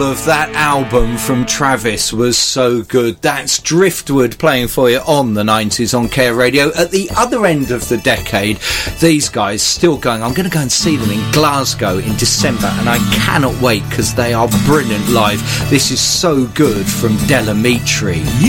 of that album from Travis was so good. That's Driftwood playing for you on the 90s on Care Radio. At the other end of the decade, these guys still going. I'm going to go and see them in Glasgow in December, and I cannot wait because they are brilliant live. This is So Good from Delamitri.